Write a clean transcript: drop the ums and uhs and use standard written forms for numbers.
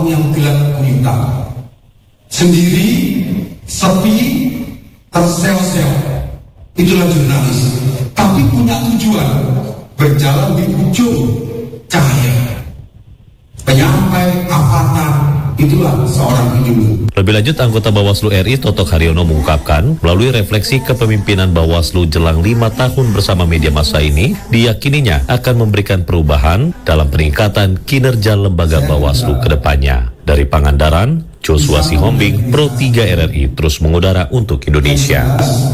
yang gelap gulita, sendiri, sepi, terseok-seok. Itulah jurnalis, tapi punya tujuan, berjalan di ujung cahaya. Penyampai avatar, itulah seorang penyuluh. Lebih lanjut, anggota Bawaslu RI Toto Haryono mengungkapkan, melalui refleksi kepemimpinan Bawaslu jelang 5 tahun bersama media massa ini, diyakininya akan memberikan perubahan dalam peningkatan kinerja lembaga Bawaslu ke depannya. Dari Pangandaran, Joshua Sihombing, Pro 3 RRI terus mengudara untuk Indonesia.